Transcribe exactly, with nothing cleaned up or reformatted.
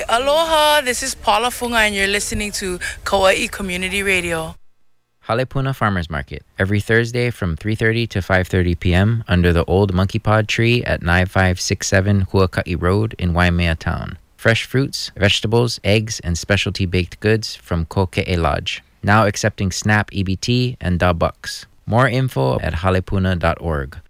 Aloha, this is Paula Funga and you're listening to Kauai Community Radio. Halepuna Farmers Market, every Thursday from three thirty to five thirty p.m. under the old monkey pod tree at nine five six seven Huaka'i Road in Waimea Town. Fresh fruits, vegetables, eggs, and specialty baked goods from Koke'e Lodge. Now accepting SNAP E B T and Da Bucks. More info at halepuna dot org.